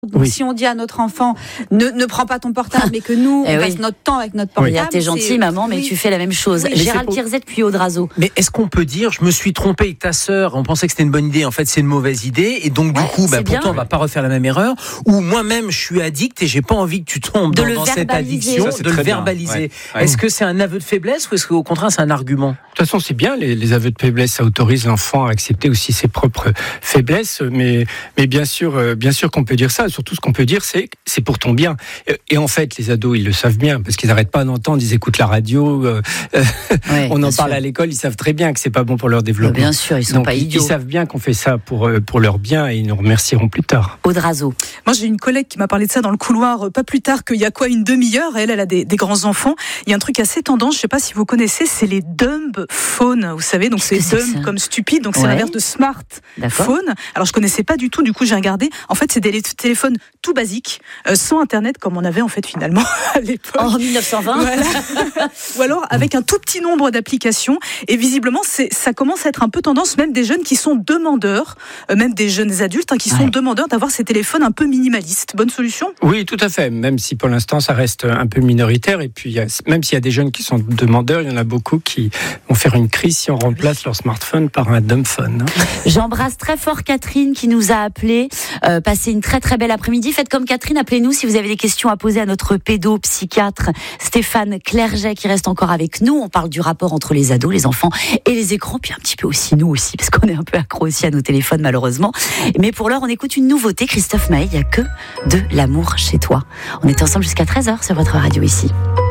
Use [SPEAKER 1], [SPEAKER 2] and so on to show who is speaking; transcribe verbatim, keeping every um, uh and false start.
[SPEAKER 1] Donc, oui. Si on dit à notre enfant ne, ne prends pas ton portable, mais que nous on
[SPEAKER 2] eh
[SPEAKER 1] passe
[SPEAKER 2] oui.
[SPEAKER 1] notre temps avec notre portable.
[SPEAKER 2] Oui. T'es gentil, maman, mais oui. tu fais la même chose. Oui. Gérald Tirzet puis Audrazo.
[SPEAKER 3] Mais est-ce qu'on peut dire je me suis trompé avec ta sœur, on pensait que c'était une bonne idée, en fait c'est une mauvaise idée, et donc ouais, du coup bah, pourtant on va pas refaire la même erreur. Ou moi-même je suis addict et j'ai pas envie que tu tombes
[SPEAKER 2] de
[SPEAKER 3] dans, dans cette addiction,
[SPEAKER 4] ça,
[SPEAKER 3] de le verbaliser. Ouais. Ouais. Est-ce que c'est un aveu de faiblesse ou est-ce qu'au contraire c'est un argument?
[SPEAKER 4] De toute façon c'est bien les, les aveux de faiblesse, ça autorise l'enfant à accepter aussi ses propres faiblesses, mais mais bien sûr euh, bien sûr qu'on peut dire ça. Surtout ce qu'on peut dire c'est c'est pour ton bien. Et en fait, les ados, ils le savent bien, parce qu'ils n'arrêtent pas d'entendre, ils écoutent la radio, euh, ouais, on en parle sûr. à l'école, ils savent très bien que c'est pas bon pour leur développement.
[SPEAKER 2] Bien sûr, ils sont
[SPEAKER 4] Donc,
[SPEAKER 2] pas
[SPEAKER 4] ils,
[SPEAKER 2] idiots.
[SPEAKER 4] Ils savent bien qu'on fait ça pour, pour leur bien et ils nous remercieront plus tard.
[SPEAKER 2] Audrazo.
[SPEAKER 5] Moi, j'ai une collègue qui m'a parlé de ça dans le couloir, pas plus tard qu'il y a quoi, une demi-heure. Elle, elle a des, des grands-enfants. Il y a un truc assez tendance, je sais pas si vous connaissez, c'est les dumb phones, vous savez, donc c'est, c'est dumb ça comme stupide, donc ouais. c'est l'inverse de smartphone. Alors, je connaissais pas du tout, du coup, j'ai regardé. En fait, c'est des téléphones tout basiques, euh, sans Internet, comme on avait en fait finalement à l'époque.
[SPEAKER 2] En dix-neuf cent vingt.
[SPEAKER 5] Voilà. Ou alors avec un tout petit nombre d'applications. Et visiblement, c'est, ça commence à être un peu tendance, même des jeunes qui sont demandeurs, euh, même des jeunes adultes hein, qui sont ouais. demandeurs d'avoir ces téléphones un peu minimalistes. Bonne solution ?
[SPEAKER 4] Oui, tout à fait. Même si pour l'instant, ça reste un peu minoritaire. Et puis, il y a, même s'il y a des jeunes qui sont demandeurs, il y en a beaucoup qui vont faire une crise si on remplace leur smartphone par un dumbphone.
[SPEAKER 2] J'embrasse très fort Catherine qui nous a appelé. Euh, passez une très très belle après-midi. Faites comme Catherine, appelez-nous si vous avez des questions à poser à notre pédopsychiatre Stéphane Clerget qui reste encore avec nous. On parle du rapport entre les ados, les enfants et les écrans, puis un petit peu aussi nous aussi, parce qu'on est un peu accro aussi à nos téléphones malheureusement. Mais pour l'heure, on écoute une nouveauté. Christophe Maé, il n'y a que de l'amour chez toi. On est ensemble jusqu'à treize heures sur votre radio ici.